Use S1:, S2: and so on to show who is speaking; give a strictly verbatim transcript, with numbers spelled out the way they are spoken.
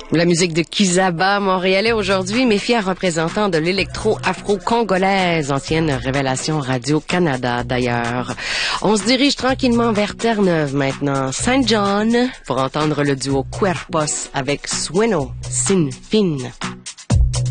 S1: La musique de Kizaba, montréalais aujourd'hui, mais fier représentant de l'électro-afro-congolaise, ancienne révélation Radio-Canada d'ailleurs. On se dirige tranquillement vers Terre-Neuve maintenant, Saint John, pour entendre le duo Cuerpos avec Sueno Sin Fin.